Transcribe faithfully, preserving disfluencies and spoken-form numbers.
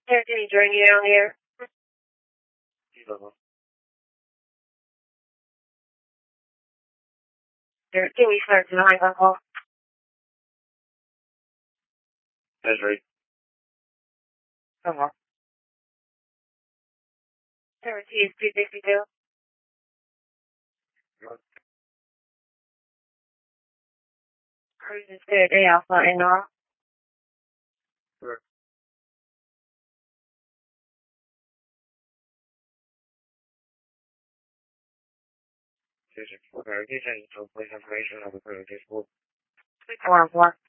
There's any journey down here. There, can we start tonight, Uncle? That's right. Uh-huh. seventeen is two fifty-two. Cruise is good. Day Alpha and Nora. Sure. Okay, this is to place information on the cruise. Four and four.